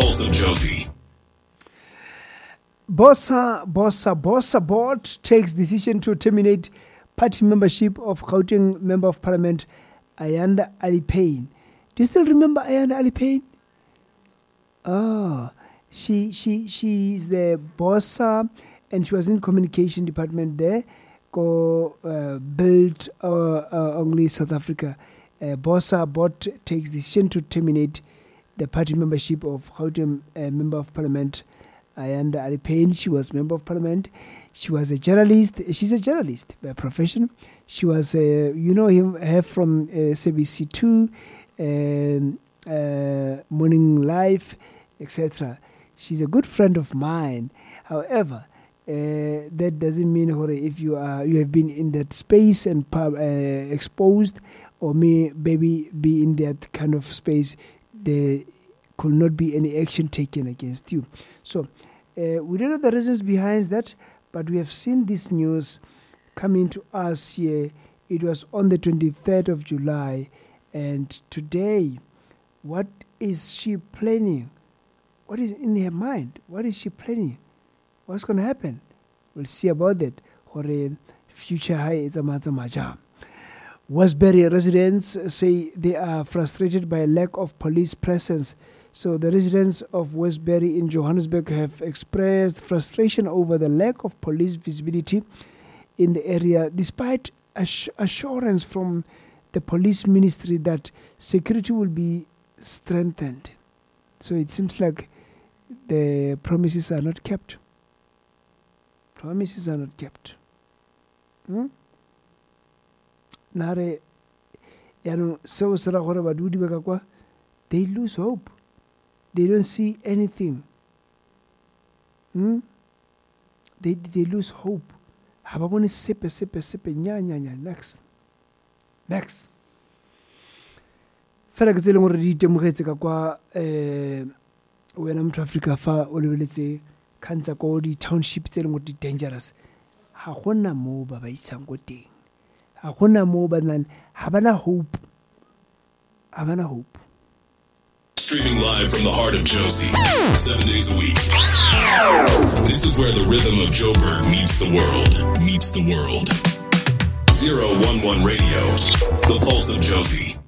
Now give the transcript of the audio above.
Pulse of Josie. Bossa board takes decision to terminate party membership of Gauteng Member of Parliament Ayanda Alipane. Do you still remember Ayanda Alipane? Oh, she's the Bossa, and she was in communication department there. Built only South Africa. Bossa board takes decision to terminate the party membership of Gauteng Member of Parliament Ayanda Alipane. She was Member of Parliament. She was a journalist. She's a journalist by profession. She was, her from SABC2, Morning Live, etc. She's a good friend of mine. However, that doesn't mean if you have been in that space and exposed, or maybe be in that kind of space, there could not be any action taken against you. So we don't know the reasons behind that, but we have seen this news coming to us here. It was on the 23rd of July, and today, what is she planning? What is in her mind? What is she planning? What's going to happen? We'll see about that. Future high is a matter. Westbury residents say they are frustrated by a lack of police presence. So the residents of Westbury in Johannesburg have expressed frustration over the lack of police visibility in the area, despite assurance from the police ministry that security will be strengthened. So it seems like the promises are not kept. Promises are not kept. Nare, they lose hope. They don't see anything. They lose hope. Hababone sepe nya. Next. Fela ke tsele gore di temogetse ka kwa wena motho Africa fa o lebeletse kantsa ko di township tse leng go di dangerous. Ha gona mo ba ba isang go teng. Ha gona mo ba nang ha bana hope. Ha bana hope. Streaming live from the heart of Josie, 7 days a week. This is where the rhythm of Joburg meets the world. 011 Radio, the Pulse of Josie.